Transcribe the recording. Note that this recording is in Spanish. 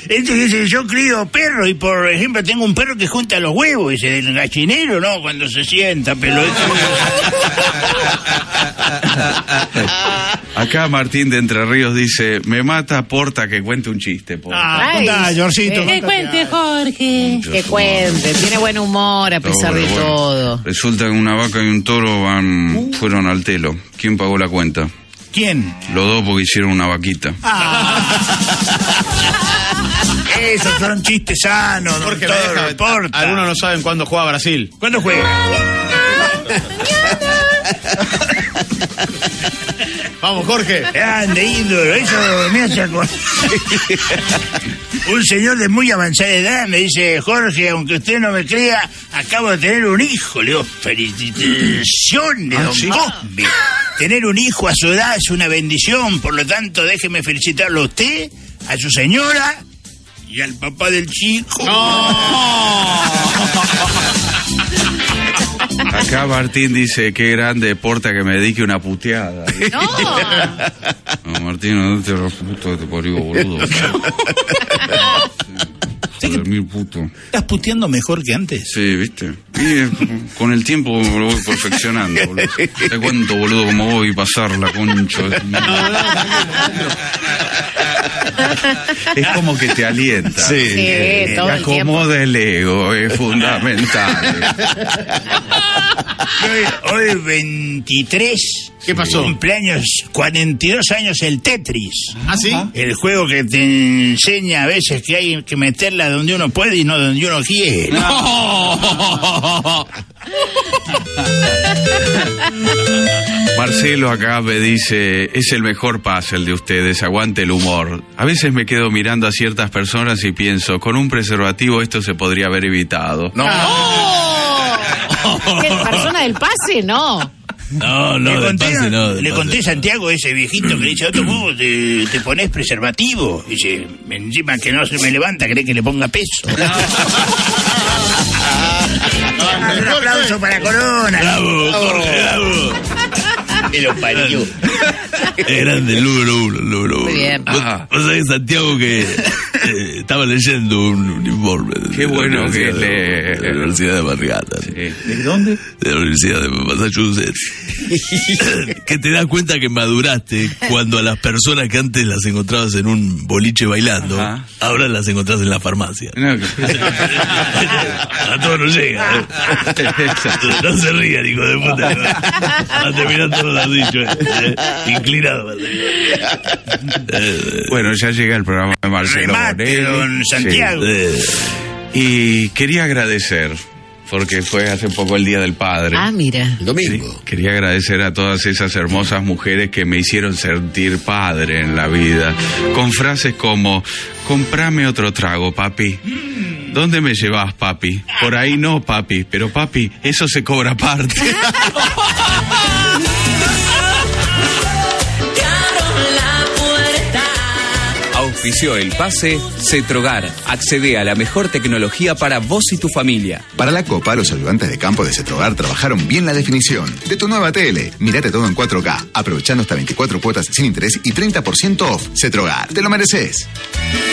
Dice, yo crío perros y, por ejemplo, tengo un perro que junta los huevos, dice, el gallinero, ¿no? Cuando se sienta, pero... Acá Martín de Entre Ríos dice, me mata Porta que cuente un chiste, Porta. Contá, Georgito. Que cuente, Jorge. Que cuente, tiene buen humor a pesar de todo. Resulta que una vaca y un toro fueron al telo. ¿Quién pagó la cuenta? ¿Quién? Los dos porque hicieron una vaquita. Esos son chistes sanos, Jorge, doctor, me deja, Porta. algunos no saben cuándo juega Brasil. ¿Cuándo juega? Vamos, Jorge. Grande ídolo, eso me hace acordar. Un señor de muy avanzada edad me dice, Jorge, aunque usted no me crea, acabo de tener un hijo. Le digo, felicitaciones, don Cosme. Tener un hijo a su edad es una bendición, por lo tanto, déjeme felicitarlo a usted, a su señora y al papá del chico. Acá Martín dice, qué grande Porta que me dedique una puteada. No, Martín, no te puto, te parió, boludo. Mil puto. ¿Estás puteando mejor que antes? Sí, ¿viste? Y con el tiempo lo voy perfeccionando, boludo. Te cuento, boludo, cómo voy a pasar la concha. Es como que te alienta. Sí, todo te el tiempo. acomoda el ego, es fundamental. Hoy 23. ¿Qué pasó? Cumpleaños, 42 años el Tetris. ¿Ah, sí? El juego que te enseña a veces que hay que meterla donde uno puede y no donde uno quiere. Marcelo acá me dice, es el mejor puzzle de ustedes, aguante el humor. A veces me quedo mirando a ciertas personas y pienso, con un preservativo esto se podría haber evitado. ¿Qué persona del pase? No. No, le conté a Santiago, ese viejito, que le dice, otro vos te pones preservativo. Dice, encima que no se me levanta, cree que le ponga peso. Un aplauso para Corona. Bravo, Jorge, bravo. Me lo parió. Es grande, el número uno. Muy bien. Vos sabés, Santiago, que estaba leyendo un informe. Qué bueno que lee. De la Universidad de Manhattan. Sí. ¿De dónde? De la Universidad de Massachusetts. Que te das cuenta que maduraste cuando a las personas que antes las encontrabas en un boliche bailando, ajá, ahora las encontrás en la farmacia. No, A todos no llega. No se rían, hijo de puta. Va a terminar todo lo dicho. Inclinado. bueno, ya llega el programa de Marcelo Remate, don Santiago. Sí. Y quería agradecer, porque fue hace poco el Día del Padre. Ah, mira. Domingo. Quería agradecer a todas esas hermosas mujeres que me hicieron sentir padre en la vida, con frases como, comprame otro trago, papi. ¿Dónde me llevas, papi? Por ahí no, papi, pero papi, eso se cobra aparte. Auspició el pase Cetrogar. Accede a la mejor tecnología para vos y tu familia. Para la Copa, los ayudantes de campo de Cetrogar trabajaron bien la definición de tu nueva tele. Mírate todo en 4K, aprovechando hasta 24 cuotas sin interés y 30% off. Cetrogar, te lo mereces.